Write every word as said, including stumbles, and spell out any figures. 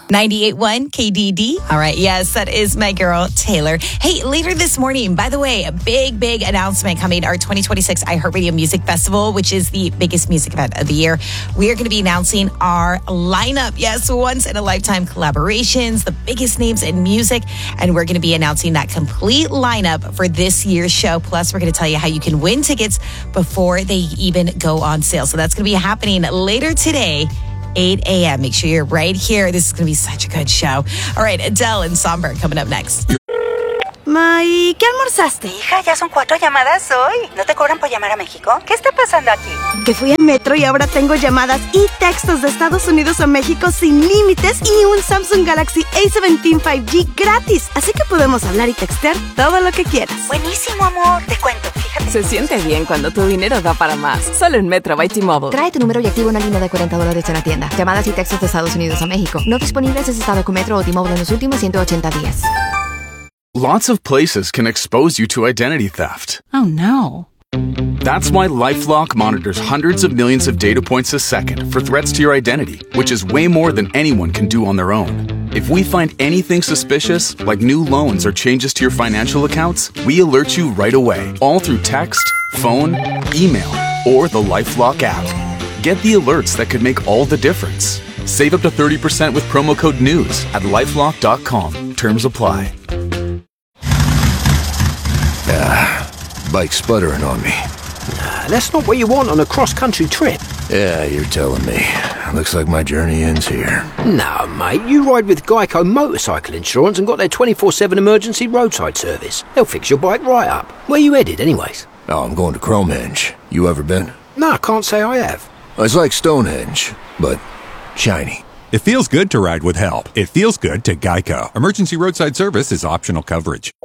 ninety-eight point one K D D. All right. Yes, that is my girl, Taylor. Hey, later this morning, by the way, a big, big announcement coming. Our twenty twenty-six iHeartRadio Music Festival, which is the biggest music event of the year. We are going to be announcing our lineup. Yes, once in a lifetime collaborations, the biggest names in music. And we're going to be announcing that complete lineup for this year's show. Plus, we're going to tell you how you can win tickets before they even go on sale. So that's going to be happening later today. eight a.m. Make sure you're right here. This is going to be such a good show. All right, Adele and Somber coming up next. Ma, ¿y qué almorzaste? Hija, ya son cuatro llamadas hoy. ¿No te cobran por llamar a México? ¿Qué está pasando aquí? Que fui al metro y ahora tengo llamadas y textos de Estados Unidos a México sin límites y un Samsung Galaxy A diecisiete cinco G gratis. Así que podemos hablar y textear todo lo que quieras. Buenísimo, amor. Te cuento, fíjate. Se siente bien cuando tu dinero da para más. Solo en Metro by T-Mobile. Trae tu número y activa una línea de cuarenta dólares en la tienda. Llamadas y textos de Estados Unidos a México. No disponibles si has estado con Metro o T-Mobile en los últimos ciento ochenta días. Lots of places can expose you to identity theft. Oh, no. That's why LifeLock monitors hundreds of millions of data points a second for threats to your identity, which is way more than anyone can do on their own. If we find anything suspicious, like new loans or changes to your financial accounts, we alert you right away, all through text, phone, email, or the LifeLock app. Get the alerts that could make all the difference. Save up to thirty percent with promo code NEWS at lifelock dot com. Terms apply. Ah, bike's sputtering on me. Nah, that's not what you want on a cross-country trip. Yeah, you're telling me. Looks like my journey ends here. No, mate, you ride with Geico Motorcycle Insurance and got their twenty-four seven emergency roadside service. They'll fix your bike right up. Where you headed, anyways? Oh, I'm going to Cromhenge. You ever been? No, I can't say I have. It's like Stonehenge, but shiny. It feels good to ride with help. It feels good to Geico. Emergency roadside service is optional coverage.